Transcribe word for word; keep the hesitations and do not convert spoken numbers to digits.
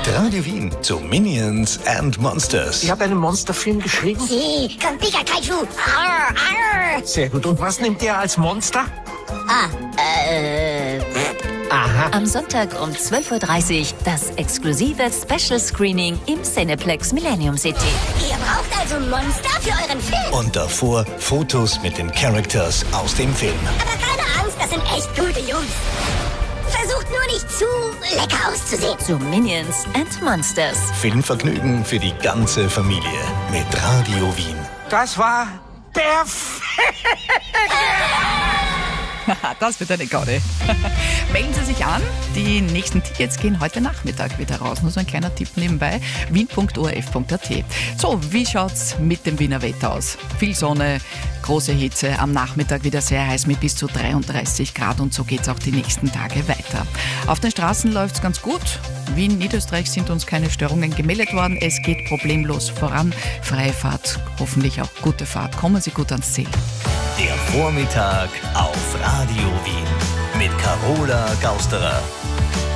Mit Radio Wien zu Minions and Monsters. Ich habe einen Monsterfilm geschrieben. Sie, komm, Pika Kaiju. Arr, arr. Sehr gut. Und was nimmt ihr als Monster? Ah, äh... Aha. Am Sonntag um zwölf Uhr dreißig das exklusive Special Screening im Cineplex Millennium City. Ihr braucht also Monster für euren Film. Und davor Fotos mit den Characters aus dem Film. Aber keine Angst, das sind echt gute Jungs. Versucht nur nicht zu lecker auszusehen. Zu Minions and Monsters. Filmvergnügen für die ganze Familie mit Radio Wien. Das war perfekt. Das wird eine Gaude. Melden Sie sich an. Die nächsten Tickets gehen heute Nachmittag wieder raus. Nur so ein kleiner Tipp nebenbei. wien punkt o r f punkt a t. So, wie schaut's mit dem Wiener Wetter aus? Viel Sonne, große Hitze, am Nachmittag wieder sehr heiß mit bis zu dreiunddreißig Grad und so geht's auch die nächsten Tage weiter. Auf den Straßen läuft's ganz gut. Wien, Niederösterreich sind uns keine Störungen gemeldet worden. Es geht problemlos voran. Freie Fahrt, hoffentlich auch gute Fahrt. Kommen Sie gut ans Ziel. Der Vormittag auf Radio Wien mit Carola Gausterer.